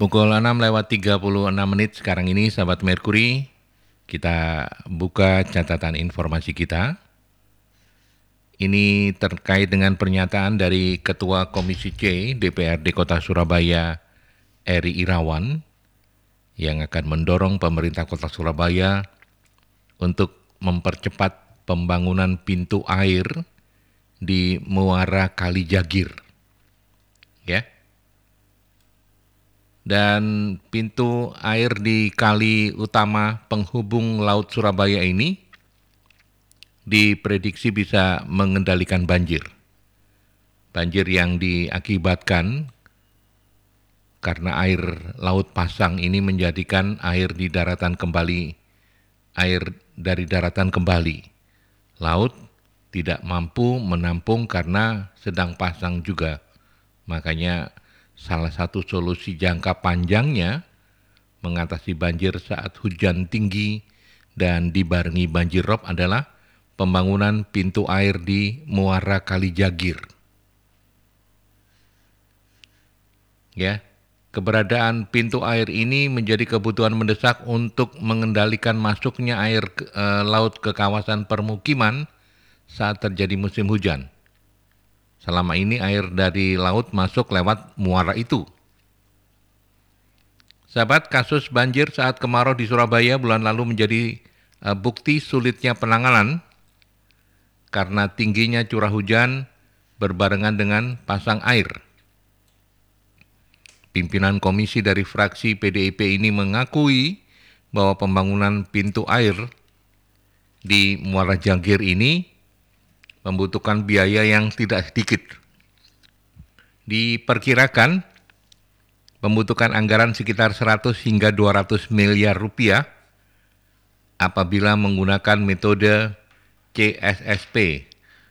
Pukul 6:36 sekarang ini, sahabat Merkuri, kita buka catatan informasi kita. Ini terkait dengan pernyataan dari Ketua Komisi C DPRD Kota Surabaya, Eri Irawan, yang akan mendorong pemerintah Kota Surabaya untuk mempercepat pembangunan pintu air di Muara Kali Jagir. Ya. Dan pintu air di kali utama penghubung Laut Surabaya ini diprediksi bisa mengendalikan banjir. Banjir yang diakibatkan karena air laut pasang ini menjadikan air di daratan kembali, air dari daratan kembali. Laut tidak mampu menampung karena sedang pasang juga. Makanya salah satu solusi jangka panjangnya mengatasi banjir saat hujan tinggi dan dibarengi banjir rob adalah pembangunan pintu air di Muara Kali Jagir. Ya, keberadaan pintu air ini menjadi kebutuhan mendesak untuk mengendalikan masuknya air laut ke kawasan permukiman saat terjadi musim hujan. Selama ini air dari laut masuk lewat muara itu. Sahabat, kasus banjir saat kemarau di Surabaya bulan lalu menjadi bukti sulitnya penanganan karena tingginya curah hujan berbarengan dengan pasang air. Pimpinan komisi dari fraksi PDIP ini mengakui bahwa pembangunan pintu air di Muara Jagir ini membutuhkan biaya yang tidak sedikit. Diperkirakan membutuhkan anggaran sekitar 100 hingga 200 miliar rupiah apabila menggunakan metode CSSP,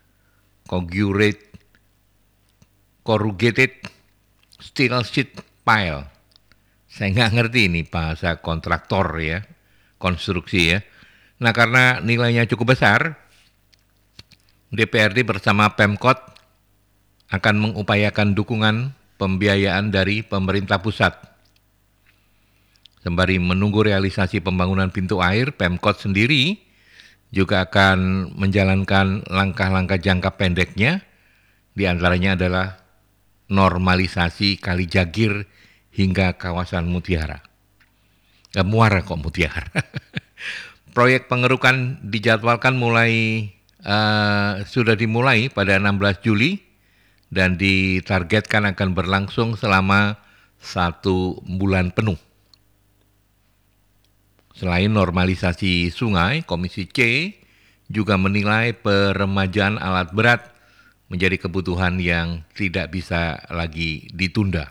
Corrugated Steel Sheet Pile. Saya nggak ngerti ini bahasa kontraktor ya, konstruksi ya. Nah, karena nilainya cukup besar, DPRD bersama Pemkot akan mengupayakan dukungan pembiayaan dari pemerintah pusat. Sembari menunggu realisasi pembangunan pintu air, Pemkot sendiri juga akan menjalankan langkah-langkah jangka pendeknya, di antaranya adalah normalisasi Kali Jagir hingga kawasan Mutiara. Muara kok Mutiara. Proyek pengerukan dijadwalkan sudah dimulai pada 16 Juli dan ditargetkan akan berlangsung selama 1 bulan penuh. Selain normalisasi sungai, Komisi C juga menilai peremajaan alat berat menjadi kebutuhan yang tidak bisa lagi ditunda.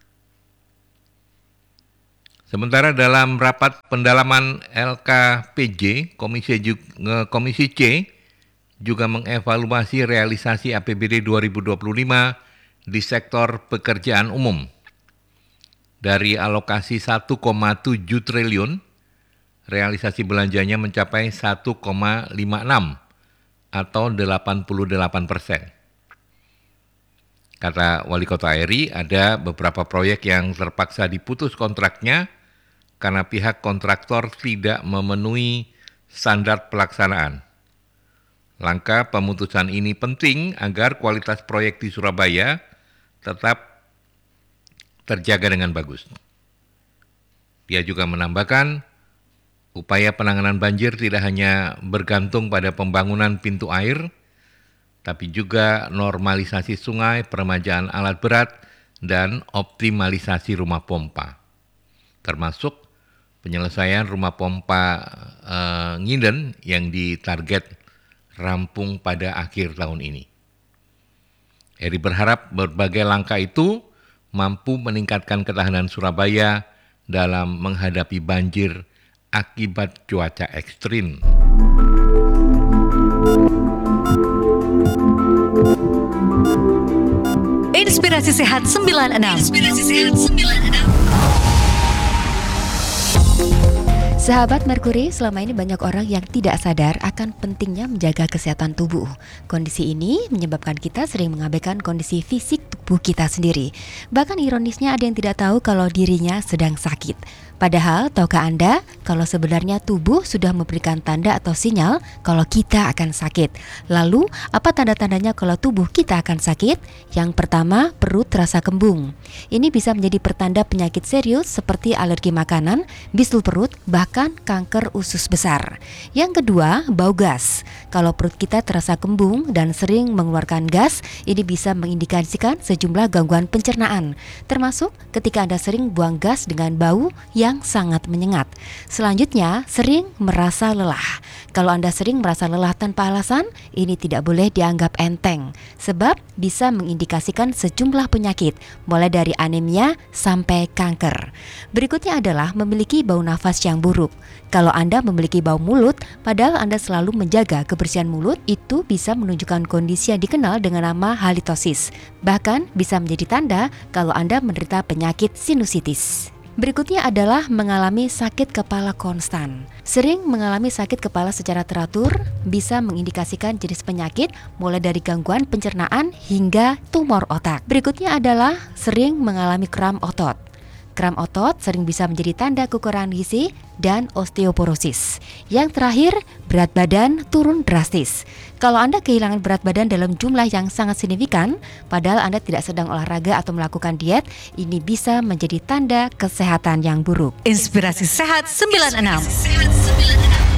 Sementara dalam rapat pendalaman LKPJ, Komisi C juga mengevaluasi realisasi APBD 2025 di sektor pekerjaan umum. Dari alokasi 1,7 triliun, realisasi belanjanya mencapai 1,56 atau 88%. Kata Wali Kota Eri, ada beberapa proyek yang terpaksa diputus kontraknya karena pihak kontraktor tidak memenuhi standar pelaksanaan. Langkah pemutusan ini penting agar kualitas proyek di Surabaya tetap terjaga dengan bagus. Dia juga menambahkan, upaya penanganan banjir tidak hanya bergantung pada pembangunan pintu air, tapi juga normalisasi sungai, peremajaan alat berat, dan optimalisasi rumah pompa. Termasuk penyelesaian rumah pompa Nginden yang ditarget rampung pada akhir tahun ini. Eri berharap berbagai langkah itu mampu meningkatkan ketahanan Surabaya dalam menghadapi banjir akibat cuaca ekstrim. Inspirasi Sehat 96. Sahabat Merkuri, selama ini banyak orang yang tidak sadar akan pentingnya menjaga kesehatan tubuh. Kondisi ini menyebabkan kita sering mengabaikan kondisi fisik tubuh kita sendiri. Bahkan ironisnya ada yang tidak tahu kalau dirinya sedang sakit. Padahal, tahukah Anda kalau sebenarnya tubuh sudah memberikan tanda atau sinyal kalau kita akan sakit? Lalu, apa tanda-tandanya kalau tubuh kita akan sakit? Yang pertama, perut terasa kembung. Ini bisa menjadi pertanda penyakit serius seperti alergi makanan, bisul perut, bahkan kanker usus besar. Yang kedua, bau gas. Kalau perut kita terasa kembung dan sering mengeluarkan gas, ini bisa mengindikasikan sejumlah gangguan pencernaan, termasuk ketika Anda sering buang gas dengan bau yang sangat menyengat. Selanjutnya, sering merasa lelah. Kalau Anda sering merasa lelah tanpa alasan, ini tidak boleh dianggap enteng, sebab bisa mengindikasikan sejumlah penyakit, mulai dari anemia sampai kanker. Berikutnya adalah memiliki bau nafas yang buruk. Kalau Anda memiliki bau mulut, padahal Anda selalu menjaga kebersihan mulut, itu bisa menunjukkan kondisi yang dikenal dengan nama halitosis. Bahkan bisa menjadi tanda kalau Anda menderita penyakit sinusitis. Berikutnya adalah mengalami sakit kepala konstan. Sering mengalami sakit kepala secara teratur bisa mengindikasikan jenis penyakit mulai dari gangguan pencernaan hingga tumor otak. Berikutnya adalah sering mengalami kram otot. Kram otot sering bisa menjadi tanda kekurangan gizi dan osteoporosis. Yang terakhir, berat badan turun drastis. Kalau Anda kehilangan berat badan dalam jumlah yang sangat signifikan, padahal Anda tidak sedang olahraga atau melakukan diet, ini bisa menjadi tanda kesehatan yang buruk. Inspirasi Sehat 96.